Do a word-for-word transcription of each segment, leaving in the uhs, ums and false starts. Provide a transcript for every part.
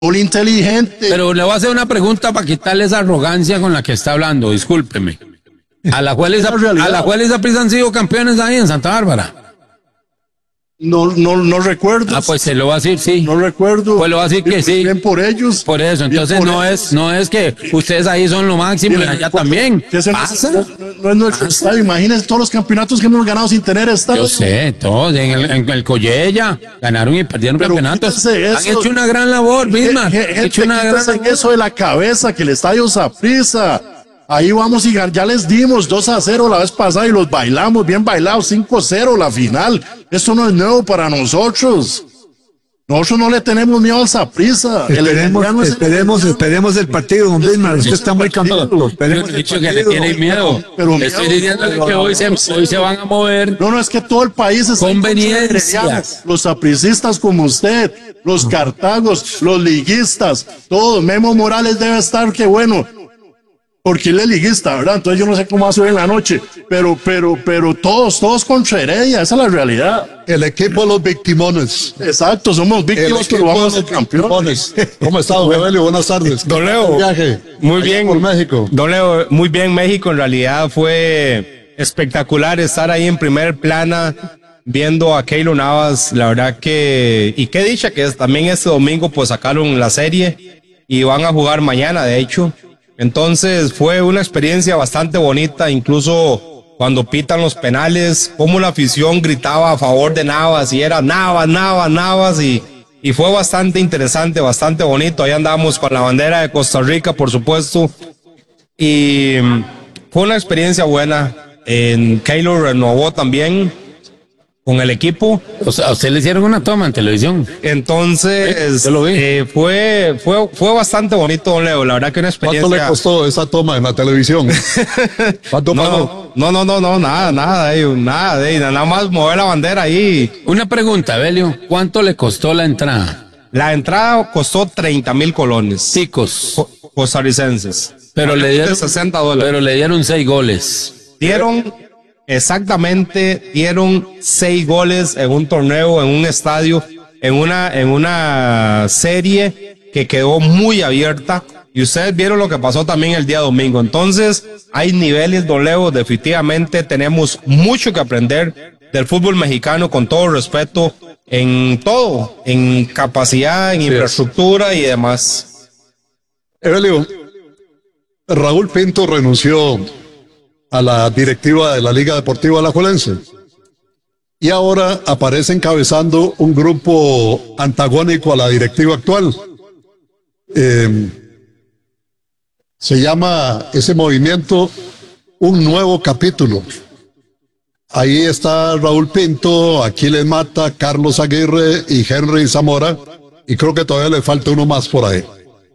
fútbol inteligente. Pero le voy a hacer una pregunta para quitarle esa arrogancia con la que está hablando, discúlpeme. A la cual a la cual han sido campeones ahí en Santa Bárbara. No, no, no recuerdo. Ah, pues se lo va a decir, sí. No recuerdo. Pues lo va a decir que sí. Bien por ellos. Por eso, entonces por no ellos. es, no es que ustedes ahí son lo máximo y allá también. ¿Qué se ¿Pasa? No, no es nuestro estadio. Imagínense todos los campeonatos que hemos ganado sin tener estadio. Yo sé, todos, en el, en el Collella, ganaron y perdieron Pero campeonatos. eso, han hecho una gran labor, Bismarck. Han hecho una gran labor. Eso de la cabeza, que el estadio Saprissa. Ahí vamos y ya les dimos dos a cero la vez pasada y los bailamos, bien bailados, cinco a cero la final. Esto no es nuevo para nosotros. Nosotros no le tenemos miedo al Saprissa. Esperemos, el esperemos, el esperemos el partido, don Bismarck. Usted está muy cansado. Yo he dicho que le tiene miedo. Pero le estoy diciendo que hoy se, hoy se van a mover. No, no, es que todo el país está conveniencias. Los sapricistas como usted, los cartagos, los liguistas, todos. Memo Morales debe estar, que bueno. Porque él es liguista, ¿verdad? Entonces yo no sé cómo va a ser en la noche, pero, pero, pero todos, todos contra Heredia, esa es la realidad. El equipo de los victimones. Exacto, somos víctimas, pero vamos a ser campeones. ¿Cómo está, don Evelio? Buenas tardes. Don Leo, viaje muy bien. Por México. Don Leo, muy bien México, en realidad fue espectacular estar ahí en primer plana, viendo a Keylor Navas, la verdad que, y qué dicha que es, también este domingo pues sacaron la serie y van a jugar mañana, de hecho. Entonces fue una experiencia bastante bonita, incluso cuando pitan los penales, como la afición gritaba a favor de Navas y era Navas, Navas, Navas y, y fue bastante interesante, bastante bonito. Ahí andamos con la bandera de Costa Rica, por supuesto, y fue una experiencia buena. En Keylor renovó también con el equipo. O sea, a usted le hicieron una toma en televisión. Entonces, yo lo vi. Eh, fue, fue, fue bastante bonito, don Leo. La verdad que una experiencia. ¿Cuánto le costó esa toma en la televisión? ¿Cuánto pagó? No, no, no, no, nada, nada, eh, nada, de nada más mover la bandera ahí. Una pregunta, Belio, ¿cuánto le costó la entrada? La entrada costó treinta mil colones. Ticos. Co costarricenses. Pero le dieron sesenta dólares. Pero le dieron seis goles. Dieron, exactamente, dieron seis goles en un torneo, en un estadio, en una, en una serie que quedó muy abierta. Y ustedes vieron lo que pasó también el día domingo. Entonces, hay niveles, don Leo, definitivamente tenemos mucho que aprender del fútbol mexicano, con todo respeto, en todo, en capacidad, en infraestructura y demás. Evelio, Raúl Pinto renunció a la directiva de la Liga Deportiva Alajuelense y ahora aparece encabezando un grupo antagónico a la directiva actual. Eh, se llama ese movimiento Un Nuevo Capítulo. Ahí está Raúl Pinto, Aquiles Mata, Carlos Aguirre y Henry Zamora, y creo que todavía le falta uno más por ahí.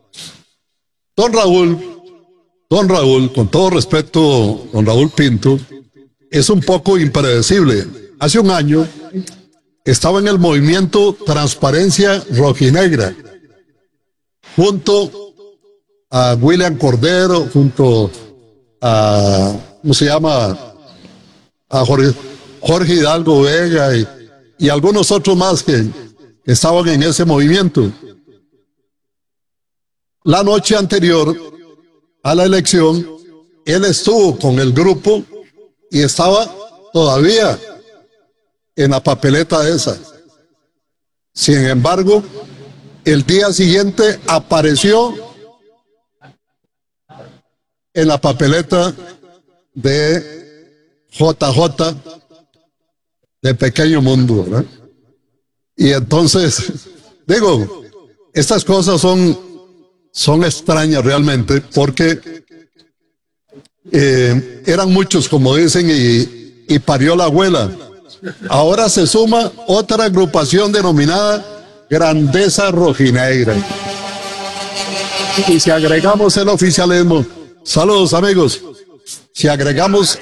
Don Raúl, don Raúl, con todo respeto, don Raúl Pinto, es un poco impredecible. Hace un año estaba en el movimiento Transparencia Rojinegra, junto a William Cordero, junto a, ¿cómo se llama?, a Jorge, Jorge Hidalgo Vega y, y algunos otros más que estaban en ese movimiento. La noche anterior a la elección, él estuvo con el grupo y estaba todavía en la papeleta esa. Sin embargo, el día siguiente apareció en la papeleta de J J de Pequeño Mundo, ¿verdad? Y entonces, digo, estas cosas son, son extrañas realmente, porque eh, eran muchos, como dicen, y, y parió la abuela. Ahora se suma otra agrupación denominada Grandeza Rojinegra. Y si agregamos el oficialismo, saludos amigos, si agregamos